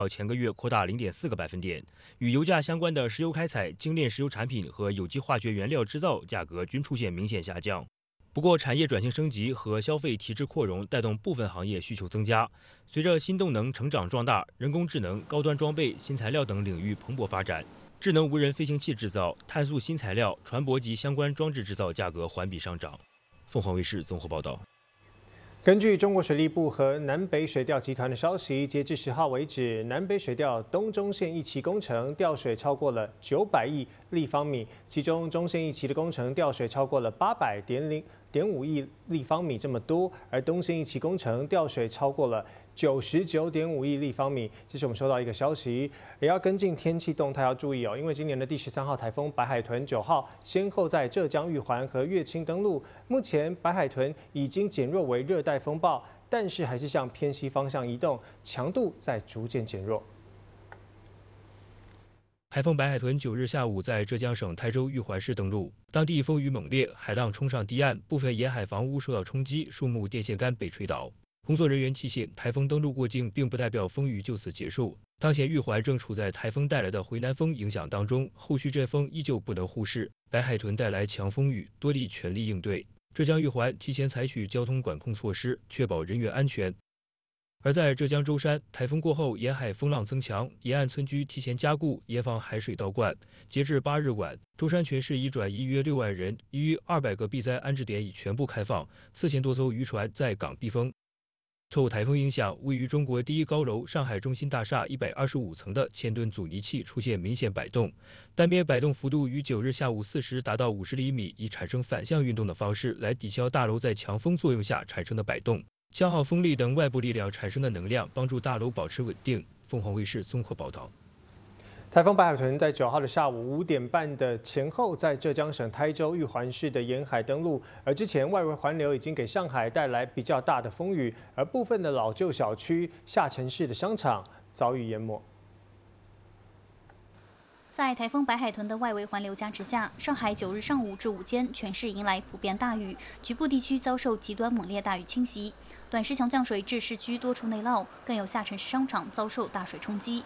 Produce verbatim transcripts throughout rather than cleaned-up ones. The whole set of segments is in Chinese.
较前个月扩大零点四个百分点。与油价相关的石油开采、精炼石油产品和有机化学原料制造价格均出现明显下降。不过，产业转型升级和消费体制扩容带动部分行业需求增加。随着新动能成长壮大，人工智能、高端装备、新材料等领域蓬勃发展，智能无人飞行器制造、碳素新材料、船舶及相关装置制造价格环比上涨。凤凰卫视综合报道。 根据中国水利部和南北水调集团的消息，截至十号为止，南北水调东中线一期工程调水超过了九百亿立方米，其中中线一期的工程调水超过了八百点零点五亿立方米这么多，而东线一期工程调水超过了九十九点五亿立方米。这是我们收到一个消息，也要跟进天气动态，要注意哦，因为今年的第十三号台风白海豚九号先后在浙江玉环和乐清登陆，目前白海豚已经减弱为热带风暴，但是还是向偏西方向移动，强度在逐渐减弱。 台风白海豚九日下午在浙江省台州玉环市登陆，当地风雨猛烈，海浪冲上堤岸，部分沿海房屋受到冲击，树木、电线杆被吹倒。工作人员提醒，台风登陆过境并不代表风雨就此结束。当前玉环正处在台风带来的回南风影响当中，后续阵风依旧不能忽视。白海豚带来强风雨，多地全力应对。浙江玉环提前采取交通管控措施，确保人员安全。而在浙江舟山，台风过后，沿海风浪增强，沿岸村居提前加固，严防海水倒灌。截至八日晚，舟山全市已转移约六万人，已逾二百个避灾安置点已全部开放，四千多艘渔船在港避风。受台风影响，位于中国第一高楼上海中心大厦一百二十五层的千吨阻尼器出现明显摆动，单边摆动幅度于九日下午四时达到五十厘米，以产生反向运动的方式来抵消大楼在强风作用下产生的摆动。消耗风力等外部力量产生的能量，帮助大楼保持稳定。凤凰卫视综合报道。 台风白海豚在九号的下午五点半的前后，在浙江省台州玉环市的沿海登陆。而之前外围环流已经给上海带来比较大的风雨，而部分的老旧小区、下沉市的商场遭遇淹没。 在台风白海豚的外围环流加持下，上海九日上午至午间全市迎来普遍大雨，局部地区遭受极端猛烈大雨侵袭，短时强降水致市区多处内涝，更有下沉市商场遭受大水冲击。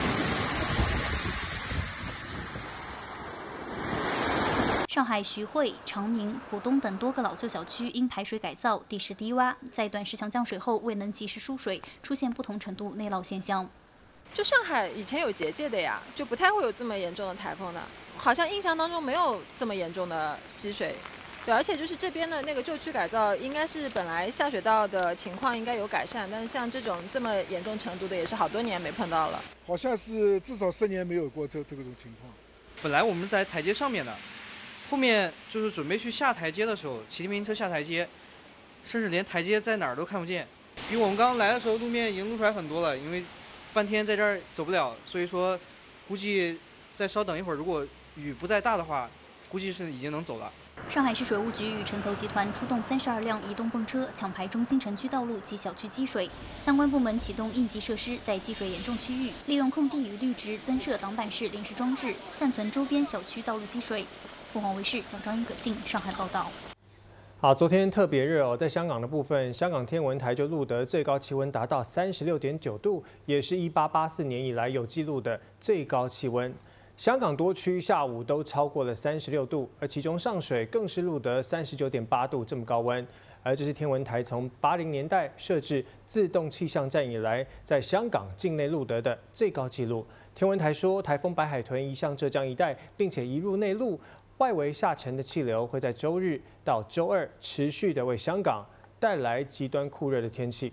上海徐汇、长宁、浦东等多个老旧小区因排水改造、地势低洼，在短时强降水后未能及时输水，出现不同程度内涝现象。 就上海以前有结界的呀，就不太会有这么严重的台风的，好像印象当中没有这么严重的积水。对，而且就是这边的那个旧区改造，应该是本来下水道的情况应该有改善，但是像这种这么严重程度的，也是好多年没碰到了。 好像是至少十年没有过这这种情况。 本来我们在台阶上面的，后面就是准备去下台阶的时候，骑自行车下台阶，甚至连台阶在哪儿都看不见。比我们刚来的时候路面已经露出来很多了，因为半天在这儿走不了，所以说估计再稍等一会儿，如果雨不再大的话，估计是已经能走了。 上海市水务局与城投集团出动三十二辆移动泵车，抢排中心城区道路及小区积水。相关部门启动应急设施，在积水严重区域，利用空地与绿植增设挡板式临时装置，暂存周边小区道路积水。凤凰卫视蒋章英、葛静上海报道。 好，昨天特别热哦，在香港的部分，香港天文台就录得最高气温达到三十六点九度，也是一八八四年以来有记录的最高气温。香港多区下午都超过了三十六度，而其中上水更是录得三十九点八度这么高温。而这是天文台从八零年代设置自动气象站以来，在香港境内录得的最高纪录。天文台说，台风白海豚移向浙江一带，并且移入内陆。外围下沉的气流会在周日到周二持续的为香港带来极端酷热的天气。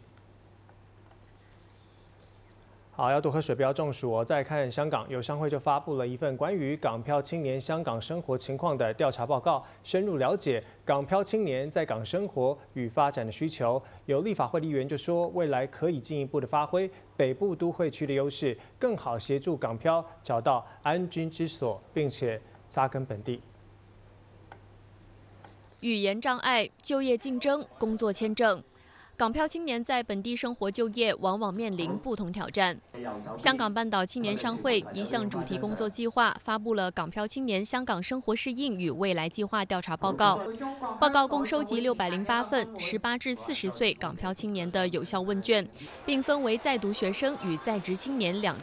好，要多喝水，不要中暑哦。再看香港，有商会就发布了一份关于港漂青年香港生活情况的调查报告，深入了解港漂青年在港生活与发展的需求。有立法会议员就说，未来可以进一步的发挥北部都会区的优势，更好协助港漂找到安居之所，并且扎根本地。 语言障碍、就业竞争、工作签证， 港漂青年在本地生活就业往往面临不同挑战。香港半岛青年商会一项主题工作计划发布了《港漂青年香港生活适应与未来计划调查报告》。报告共收集六百零八份十八至四十岁港漂青年的有效问卷，并分为在读学生与在职青年两